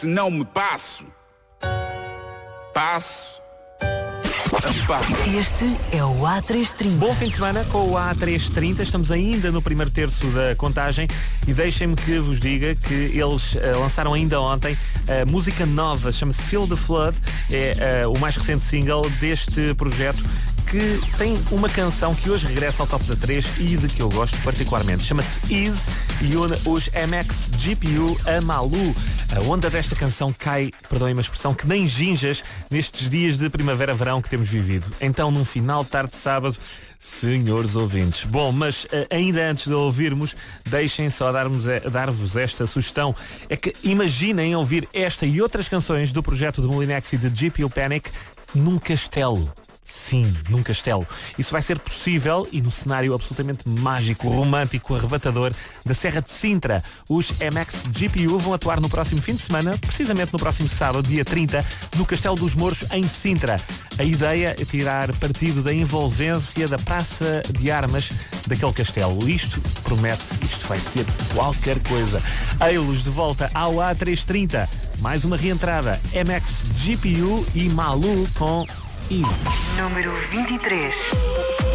Se não me passo. Este é o A330. Bom fim de semana com o A330. Estamos ainda no primeiro terço da contagem e deixem-me que vos diga que eles lançaram ainda ontem a música nova, chama-se Feel the Flood, é o mais recente single deste projeto, que tem uma canção que hoje regressa ao top da 3 e de que eu gosto particularmente. Chama-se Ease e une os MX GPU a Malu. A onda desta canção cai, perdoem-me a expressão, que nem ginjas nestes dias de primavera-verão que temos vivido. Então, num final de tarde de sábado, senhores ouvintes. Bom, mas ainda antes de ouvirmos, deixem só dar-vos esta sugestão. É que imaginem ouvir esta e outras canções do projeto de Molinex e de GPU Panic num castelo. Sim, num castelo. Isso vai ser possível e no cenário absolutamente mágico, romântico, arrebatador da Serra de Sintra. Os MX GPU vão atuar no próximo fim de semana, precisamente no próximo sábado, dia 30, no Castelo dos Mouros, em Sintra. A ideia é tirar partido da envolvência da praça de armas daquele castelo. Isto vai ser qualquer coisa. Ei-los de volta ao A330. Mais uma reentrada. MX GPU e Malu com Ease. Número 23.